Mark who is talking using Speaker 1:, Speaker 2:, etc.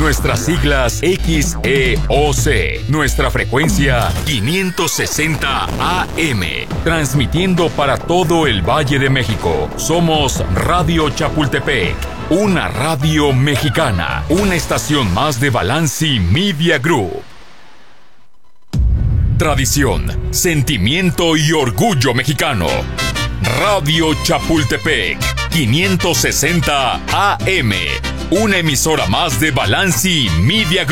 Speaker 1: Nuestras siglas XEOC. Nuestra frecuencia 560 AM. Transmitiendo para todo el Valle de México. Somos Radio Chapultepec. Una radio mexicana. Una estación más de Balanci Media Group. Tradición, sentimiento y orgullo mexicano. Radio Chapultepec 560 AM. Una emisora más de Balanci Media Group.